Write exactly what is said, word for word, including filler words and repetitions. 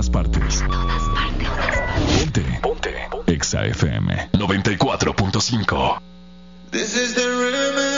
todas partes. En todas partes. Ponte. Ponte. Exa F M noventa y cuatro punto cinco. This is the rhythm.